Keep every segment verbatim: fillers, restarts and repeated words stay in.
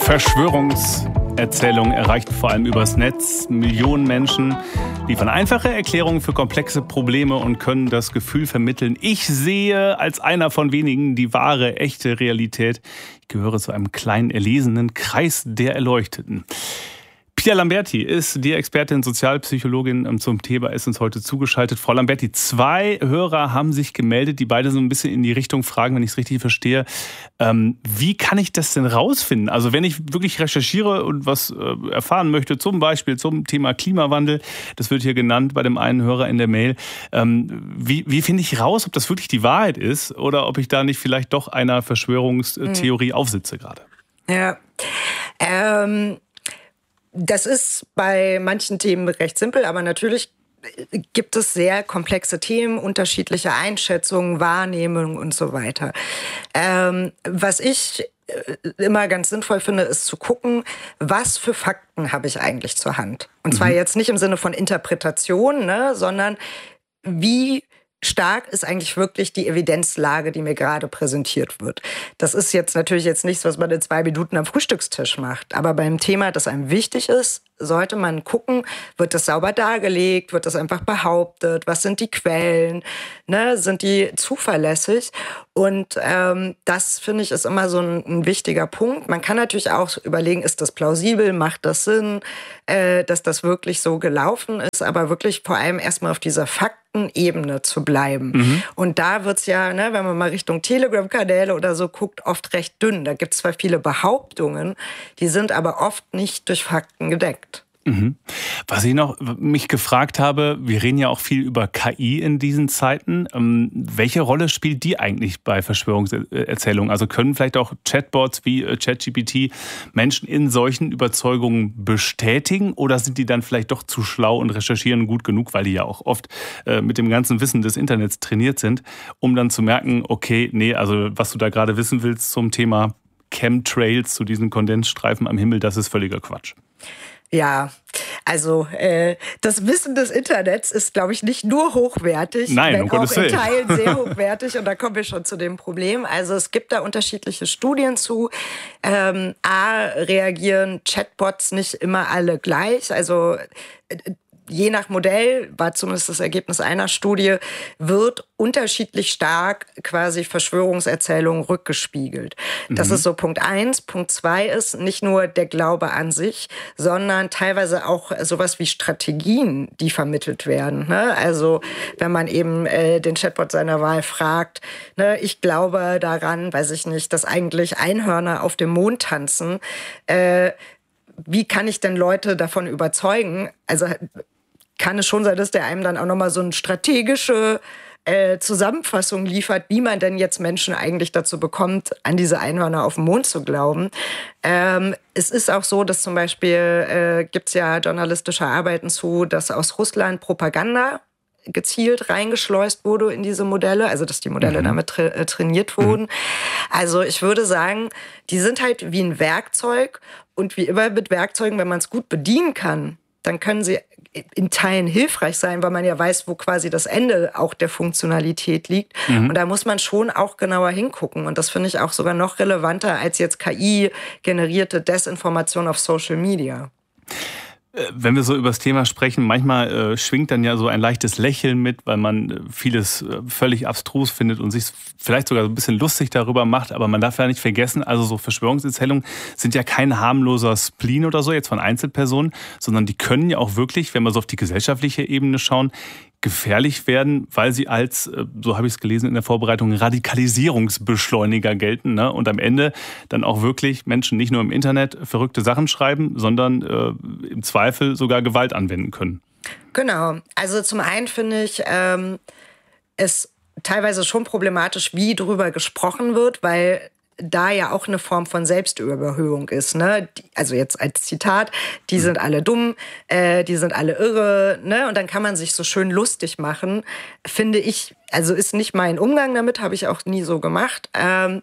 Verschwörungserzählungen erreichen vor allem übers Netz. Millionen Menschen liefern einfache Erklärungen für komplexe Probleme und können das Gefühl vermitteln, ich sehe als einer von wenigen die wahre, echte Realität. Ich gehöre zu einem kleinen, erlesenen Kreis der Erleuchteten. Pia Lamberti ist die Expertin, Sozialpsychologin zum Thema, ist uns heute zugeschaltet. Frau Lamberti, zwei Hörer haben sich gemeldet, die beide so ein bisschen in die Richtung fragen, wenn ich es richtig verstehe. Ähm, wie kann ich das denn rausfinden? Also wenn ich wirklich recherchiere und was äh, erfahren möchte, zum Beispiel zum Thema Klimawandel, das wird hier genannt bei dem einen Hörer in der Mail. Ähm, wie, wie finde ich raus, ob das wirklich die Wahrheit ist oder ob ich da nicht vielleicht doch einer Verschwörungstheorie mhm. aufsitze gerade? Ja, ähm... Das ist bei manchen Themen recht simpel, aber natürlich gibt es sehr komplexe Themen, unterschiedliche Einschätzungen, Wahrnehmungen und so weiter. Ähm, was ich immer ganz sinnvoll finde, ist zu gucken, was für Fakten habe ich eigentlich zur Hand. Und zwar mhm. jetzt nicht im Sinne von Interpretation, ne, sondern wie stark ist eigentlich wirklich die Evidenzlage, die mir gerade präsentiert wird. Das ist jetzt natürlich jetzt nichts, was man in zwei Minuten am Frühstückstisch macht. Aber beim Thema, das einem wichtig ist, sollte man gucken, wird das sauber dargelegt, wird das einfach behauptet, was sind die Quellen, ne? Sind die zuverlässig? Und ähm, das, finde ich, ist immer so ein, ein wichtiger Punkt. Man kann natürlich auch überlegen, ist das plausibel, macht das Sinn, äh, dass das wirklich so gelaufen ist, aber wirklich vor allem erstmal auf dieser Faktenebene zu bleiben. Mhm. Und da wird's ja, ne, wenn man mal Richtung Telegram-Kanäle oder so guckt, oft recht dünn. Da gibt's zwar viele Behauptungen, die sind aber oft nicht durch Fakten gedeckt. Mhm. Was ich noch mich gefragt habe, wir reden ja auch viel über K I in diesen Zeiten. Ähm, welche Rolle spielt die eigentlich bei Verschwörungserzählungen? Also können vielleicht auch Chatbots wie ChatGPT Menschen in solchen Überzeugungen bestätigen oder sind die dann vielleicht doch zu schlau und recherchieren gut genug, weil die ja auch oft äh, mit dem ganzen Wissen des Internets trainiert sind, um dann zu merken, okay, nee, also was du da gerade wissen willst zum Thema Chemtrails, zu diesen Kondensstreifen am Himmel, das ist völliger Quatsch. Ja, also äh, das Wissen des Internets ist, glaube ich, nicht nur hochwertig, Nein, wenn um auch Gottes in Willen. Teilen sehr hochwertig. Und da kommen wir schon zu dem Problem. Also es gibt da unterschiedliche Studien zu. Ähm, A, reagieren Chatbots nicht immer alle gleich. Also äh, je nach Modell, war zumindest das Ergebnis einer Studie, wird unterschiedlich stark quasi Verschwörungserzählungen rückgespiegelt. Das mhm. ist so Punkt eins. Punkt zwei ist nicht nur der Glaube an sich, sondern teilweise auch sowas wie Strategien, die vermittelt werden. Ne? Also wenn man eben äh, den Chatbot seiner Wahl fragt, ne, ich glaube daran, weiß ich nicht, dass eigentlich Einhörner auf dem Mond tanzen, äh, wie kann ich denn Leute davon überzeugen? Also kann es schon sein, dass der einem dann auch nochmal so eine strategische äh, Zusammenfassung liefert, wie man denn jetzt Menschen eigentlich dazu bekommt, an diese Einhörner auf dem Mond zu glauben. Ähm, es ist auch so, dass zum Beispiel äh, gibt es ja journalistische Arbeiten zu, dass aus Russland Propaganda gezielt reingeschleust wurde in diese Modelle, also dass die Modelle mhm. damit tra- äh, trainiert wurden. Mhm. Also ich würde sagen, die sind halt wie ein Werkzeug und wie immer mit Werkzeugen, wenn man es gut bedienen kann, dann können sie in Teilen hilfreich sein, weil man ja weiß, wo quasi das Ende auch der Funktionalität liegt. Mhm. Und da muss man schon auch genauer hingucken. Und das finde ich auch sogar noch relevanter als jetzt K I-generierte Desinformation auf Social Media. Wenn wir so über das Thema sprechen, manchmal äh, schwingt dann ja so ein leichtes Lächeln mit, weil man vieles äh, völlig abstrus findet und sich vielleicht sogar so ein bisschen lustig darüber macht. Aber man darf ja nicht vergessen, also so Verschwörungserzählungen sind ja kein harmloser Spleen oder so jetzt von Einzelpersonen, sondern die können ja auch wirklich, wenn wir so auf die gesellschaftliche Ebene schauen, gefährlich werden, weil sie als, so habe ich es gelesen in der Vorbereitung, Radikalisierungsbeschleuniger gelten, ne? Und am Ende dann auch wirklich Menschen nicht nur im Internet verrückte Sachen schreiben, sondern äh, im Zweifel sogar Gewalt anwenden können. Genau. Also zum einen finde ich ähm, es teilweise schon problematisch, wie drüber gesprochen wird, weil da ja auch eine Form von Selbstüberhöhung ist. Ne? Also jetzt als Zitat, die sind alle dumm, äh, die sind alle irre. Ne? Und dann kann man sich so schön lustig machen, finde ich. Also ist nicht mein Umgang damit, habe ich auch nie so gemacht. Ähm,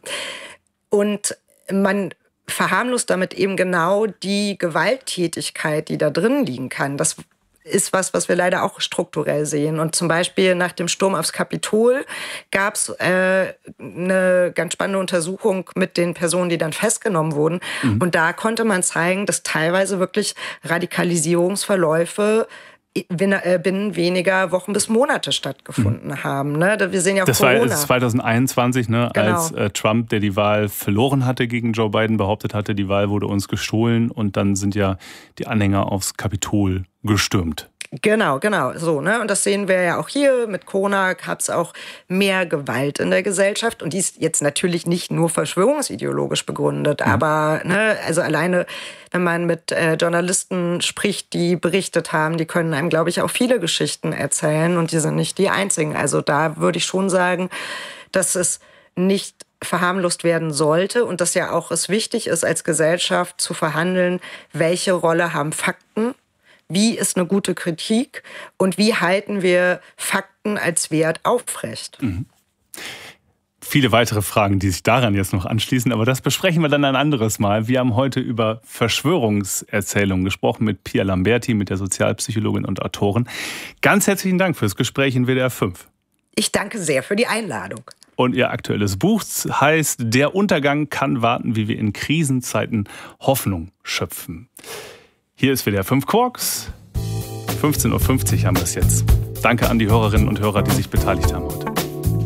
und man verharmlost damit eben genau die Gewalttätigkeit, die da drin liegen kann. Das ist was, was wir leider auch strukturell sehen. Und zum Beispiel nach dem Sturm aufs Kapitol gab es äh, eine ganz spannende Untersuchung mit den Personen, die dann festgenommen wurden. Mhm. Und da konnte man zeigen, dass teilweise wirklich Radikalisierungsverläufe binnen weniger Wochen bis Monate stattgefunden mhm. haben. Ne? Wir sehen ja auch das Corona. Das war zwanzig einundzwanzig, ne? Genau. Als äh, Trump, der die Wahl verloren hatte gegen Joe Biden, behauptet hatte, die Wahl wurde uns gestohlen. Und dann sind ja die Anhänger aufs Kapitol gestürmt. Genau, genau, so, ne? Und das sehen wir ja auch hier. Mit Corona gab es auch mehr Gewalt in der Gesellschaft. Und die ist jetzt natürlich nicht nur verschwörungsideologisch begründet, mhm. aber, ne, also alleine, wenn man mit äh, Journalisten spricht, die berichtet haben, die können einem, glaube ich, auch viele Geschichten erzählen. Und die sind nicht die einzigen. Also da würde ich schon sagen, dass es nicht verharmlost werden sollte und dass ja auch es wichtig ist, als Gesellschaft zu verhandeln, welche Rolle haben Fakten, wie ist eine gute Kritik und wie halten wir Fakten als Wert aufrecht. Mhm. Viele weitere Fragen, die sich daran jetzt noch anschließen, aber das besprechen wir dann ein anderes Mal. Wir haben heute über Verschwörungserzählungen gesprochen mit Pia Lamberti, mit der Sozialpsychologin und Autorin. Ganz herzlichen Dank fürs Gespräch in W D R fünf. Ich danke sehr für die Einladung. Und ihr aktuelles Buch heißt Der Untergang kann warten, wie wir in Krisenzeiten Hoffnung schöpfen. Hier ist W D R fünf Quarks. fünfzehn Uhr fünfzig haben wir es jetzt. Danke an die Hörerinnen und Hörer, die sich beteiligt haben heute.